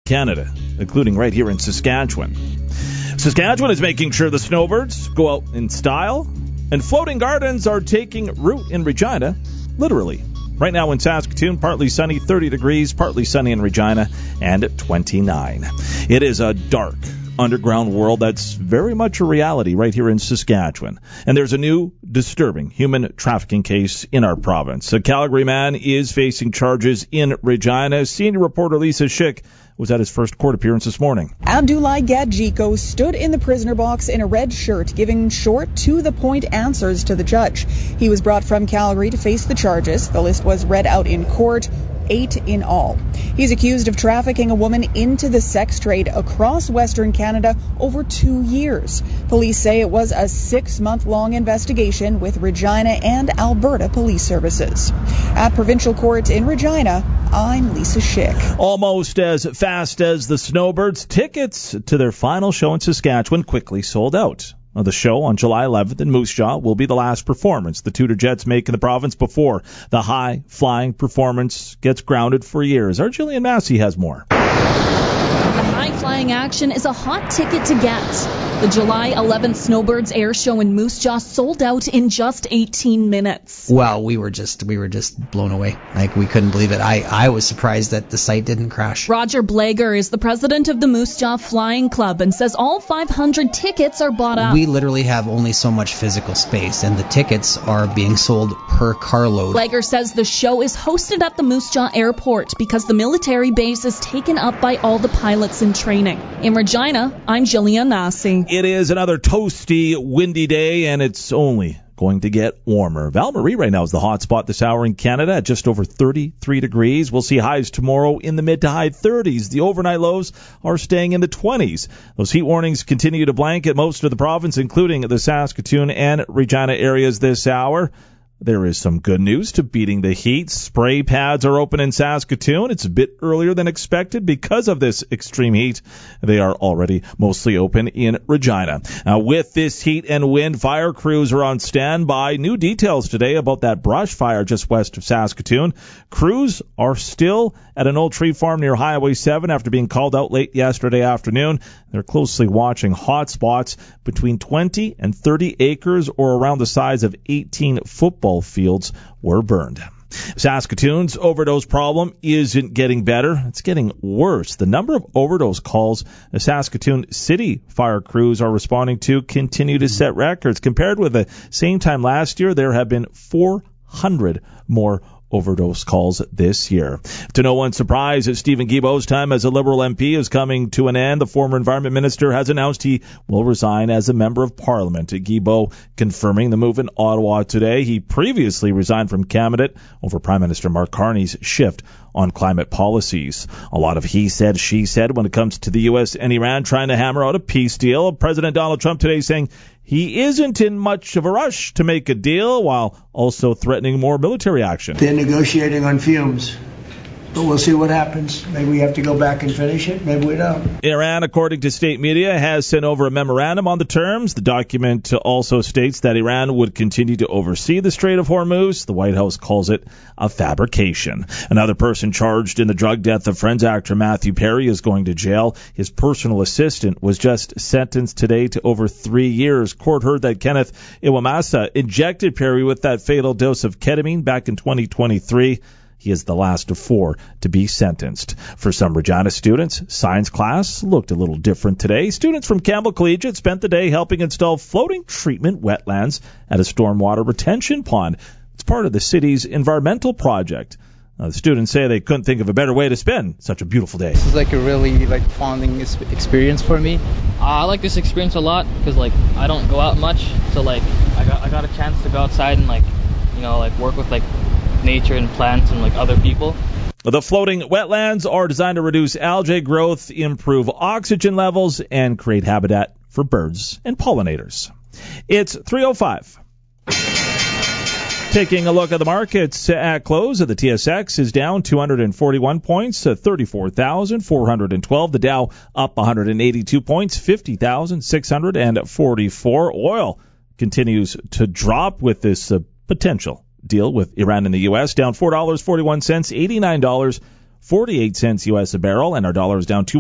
Canada, including right here in Saskatchewan. Saskatchewan is making sure the snowbirds go out in style, and floating gardens are taking root in Regina, literally. Right now in Saskatoon, partly sunny, 30 degrees, partly sunny in Regina, and 29. It is a dark underground world that's very much a reality right here in Saskatchewan. And there's a new disturbing human trafficking case in our province. A Calgary man is facing charges in Regina. Senior reporter Lisa Schick was at his first court appearance this morning. Abdoulaye Gadjiko stood in the prisoner box in a red shirt, giving short, to-the-point answers to the judge. He was brought from Calgary to face the charges. The list was read out in court, 8 in all. He's accused of trafficking a woman into the sex trade across Western Canada over 2 years. Police say it was a 6-month-long investigation with Regina and Alberta Police Services. At Provincial Court in Regina, I'm Lisa Schick. Almost as fast as the Snowbirds, tickets to their final show in Saskatchewan quickly sold out. The show on July 11th in Moose Jaw will be the last performance the Tudor Jets make in the province before the high-flying performance gets grounded for years. Our Jillian Massey has more. The high-flying action is a hot ticket to get. The July 11th Snowbirds air show in Moose Jaw sold out in just 18 minutes. Well, we were just blown away. Like, we couldn't believe it. I was surprised that the site didn't crash. Roger Blager is the president of the Moose Jaw Flying Club and says all 500 tickets are bought up. We literally have only so much physical space, and the tickets are being sold per carload. Blager says the show is hosted at the Moose Jaw Airport because the military base is taken up by all the pilots in training. In Regina, I'm Jillian Massey. It is another toasty, windy day, and it's only going to get warmer. Val Marie right now is the hot spot this hour in Canada at just over 33 degrees. We'll see highs tomorrow in the mid to high 30s. The overnight lows are staying in the 20s. Those heat warnings continue to blanket most of the province, including the Saskatoon and Regina areas this hour. There is some good news to beating the heat. Spray pads are open in Saskatoon. It's a bit earlier than expected because of this extreme heat. They are already mostly open in Regina. Now, with this heat and wind, fire crews are on standby. New details today about that brush fire just west of Saskatoon. Crews are still at an old tree farm near Highway 7 after being called out late yesterday afternoon. They're closely watching hot spots between 20 and 30 acres or around the size of 18 football fields were burned. Saskatoon's overdose problem isn't getting better. It's getting worse. The number of overdose calls the Saskatoon City fire crews are responding to continue to set records. Compared with the same time last year, there have been 400 more overdose calls this year. To no one's surprise, Stephen Guilbeault's time as a Liberal MP is coming to an end. The former Environment Minister has announced he will resign as a Member of Parliament. Guilbeault confirming the move in Ottawa today. He previously resigned from Cabinet over Prime Minister Mark Carney's shift on climate policies. A lot of he said, she said when it comes to the U.S. and Iran trying to hammer out a peace deal. President Donald Trump today saying he isn't in much of a rush to make a deal while also threatening more military action. They're negotiating on fumes, but we'll see what happens. Maybe we have to go back and finish it. Maybe we don't. Iran, according to state media, has sent over a memorandum on the terms. The document also states that Iran would continue to oversee the Strait of Hormuz. The White House calls it a fabrication. Another person charged in the drug death of Friends actor Matthew Perry is going to jail. His personal assistant was just sentenced today to over 3 years. Court heard that Kenneth Iwamasa injected Perry with that fatal dose of ketamine back in 2023. He is the last of 4 to be sentenced. For some Regina students, science class looked a little different today. Students from Campbell Collegiate spent the day helping install floating treatment wetlands at a stormwater retention pond. It's part of the city's environmental project. The students say they couldn't think of a better way to spend such a beautiful day. This is a really bonding experience for me. I like this experience a lot because I don't go out much, so I got a chance to go outside and work with nature and plants and other people. The floating wetlands are designed to reduce algae growth, improve oxygen levels, and create habitat for birds and pollinators. It's 3:05. Taking a look at the markets at close, the TSX is down 241 points to 34,412. The Dow up 182 points, 50,644. Oil continues to drop with this potential deal with Iran and the U.S. down $4.41, $89.48 U.S. a barrel, and our dollar is down